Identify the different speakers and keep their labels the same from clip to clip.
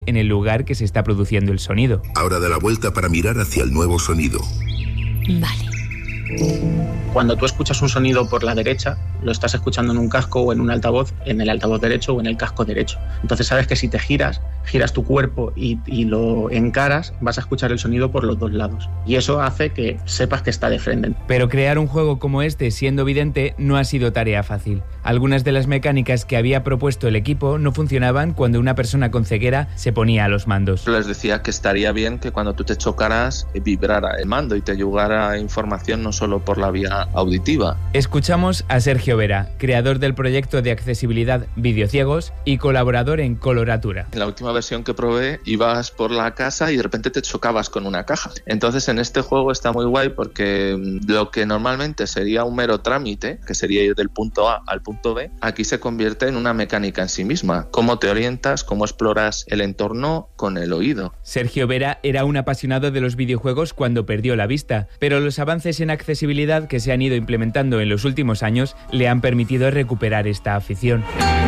Speaker 1: en el lugar que se está produciendo el sonido.
Speaker 2: Ahora da la vuelta para mirar hacia el nuevo sonido.
Speaker 3: Vale.
Speaker 4: Cuando tú escuchas un sonido por la derecha, lo estás escuchando en un casco o en un altavoz, en el altavoz derecho o en el casco derecho. Entonces sabes que si te giras tu cuerpo y lo encaras, vas a escuchar el sonido por los dos lados. Y eso hace que sepas que está de frente.
Speaker 1: Pero crear un juego como este siendo vidente no ha sido tarea fácil. Algunas de las mecánicas que había propuesto el equipo no funcionaban cuando una persona con ceguera se ponía a los mandos.
Speaker 5: Les decía que estaría bien que cuando tú te chocaras vibrara el mando y te llegara información no solo por la vía auditiva.
Speaker 1: Escuchamos a Sergio Vera, creador del proyecto de accesibilidad Videociegos y colaborador en Coloratura.
Speaker 5: En la última versión que probé, ibas por la casa y de repente te chocabas con una caja. Entonces en este juego está muy guay porque lo que normalmente sería un mero trámite, que sería ir del punto A al punto B, aquí se convierte en una mecánica en sí misma. Cómo te orientas, cómo exploras el entorno con el oído.
Speaker 1: Sergio Vera era un apasionado de los videojuegos cuando perdió la vista, pero los avances en accesibilidad que se han ido implementando en los últimos años le han permitido recuperar esta afición.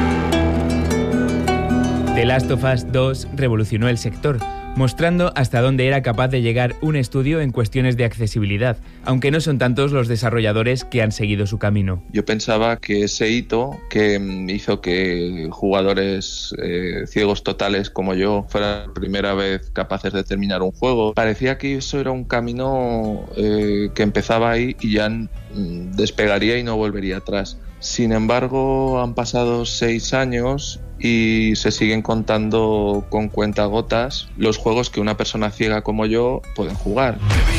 Speaker 1: The Last of Us 2 revolucionó el sector, mostrando hasta dónde era capaz de llegar un estudio en cuestiones de accesibilidad, aunque no son tantos los desarrolladores que han seguido su camino.
Speaker 5: Yo pensaba que ese hito que hizo que jugadores ciegos totales como yo fueran la primera vez capaces de terminar un juego, parecía que eso era un camino que empezaba ahí y ya despegaría y no volvería atrás. Sin embargo, han pasado 6 años y se siguen contando con cuentagotas los juegos que una persona ciega como yo pueden jugar.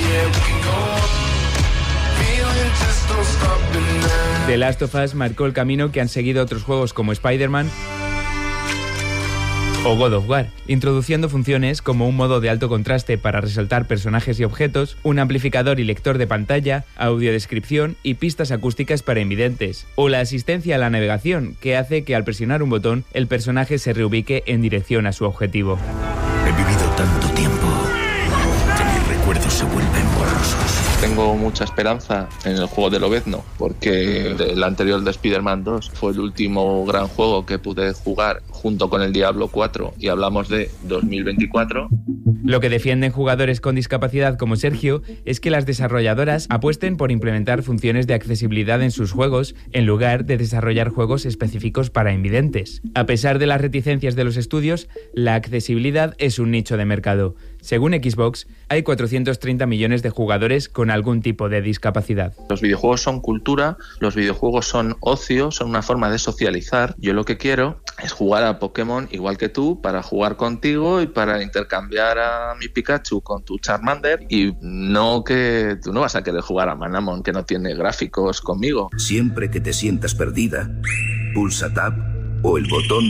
Speaker 1: The Last of Us marcó el camino que han seguido otros juegos como Spider-Man o God of War, introduciendo funciones como un modo de alto contraste para resaltar personajes y objetos, un amplificador y lector de pantalla, audiodescripción y pistas acústicas para invidentes, o la asistencia a la navegación, que hace que al presionar un botón el personaje se reubique en dirección a su objetivo.
Speaker 2: He vivido tanto tiempo que mis recuerdos se vuelven borrosos.
Speaker 5: Tengo mucha esperanza en el juego de Lobezno, porque el anterior de Spider-Man 2 fue el último gran juego que pude jugar junto con el Diablo 4 y hablamos de 2024.
Speaker 1: Lo que defienden jugadores con discapacidad como Sergio es que las desarrolladoras apuesten por implementar funciones de accesibilidad en sus juegos en lugar de desarrollar juegos específicos para invidentes. A pesar de las reticencias de los estudios, la accesibilidad es un nicho de mercado. Según Xbox, hay 430 millones de jugadores con algún tipo de discapacidad.
Speaker 5: Los videojuegos son cultura, los videojuegos son ocio, son una forma de socializar. Yo lo que quiero es jugar a Pokémon igual que tú, para jugar contigo y para intercambiar a mi Pikachu con tu Charmander, y no que tú no vas a querer jugar a Manamon que no tiene gráficos conmigo.
Speaker 2: Siempre que te sientas perdida, pulsa Tab o el botón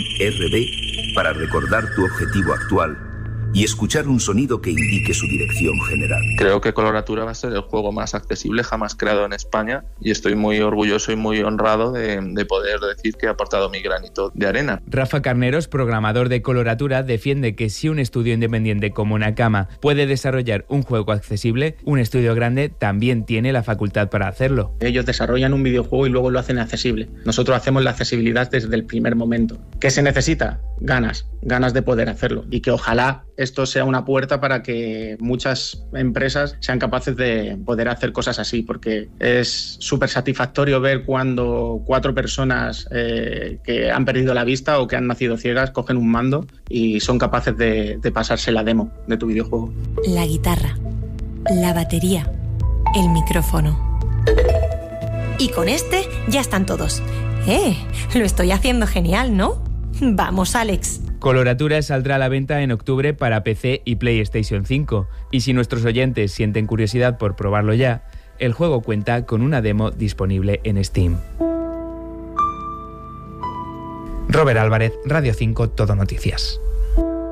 Speaker 2: RB para recordar tu objetivo actual y escuchar un sonido que indique su dirección general.
Speaker 5: Creo que Coloratura va a ser el juego más accesible jamás creado en España y estoy muy orgulloso y muy honrado de poder decir que he aportado mi granito de arena.
Speaker 1: Rafa Carneros, programador de Coloratura, defiende que si un estudio independiente como Nakama puede desarrollar un juego accesible, un estudio grande también tiene la facultad para hacerlo.
Speaker 4: Ellos desarrollan un videojuego y luego lo hacen accesible. Nosotros hacemos la accesibilidad desde el primer momento. ¿Qué se necesita? Ganas de poder hacerlo, y que ojalá esto sea una puerta para que muchas empresas sean capaces de poder hacer cosas así, porque es súper satisfactorio ver cuando 4 personas que han perdido la vista o que han nacido ciegas cogen un mando y son capaces de pasarse la demo de tu videojuego.
Speaker 3: La guitarra, la batería, el micrófono. Y con este ya están todos. Lo estoy haciendo genial, ¿no? Vamos, Alex.
Speaker 1: Coloratura saldrá a la venta en octubre para PC y PlayStation 5, y si nuestros oyentes sienten curiosidad por probarlo ya, el juego cuenta con una demo disponible en Steam. Robert Álvarez, Radio 5, Todo Noticias.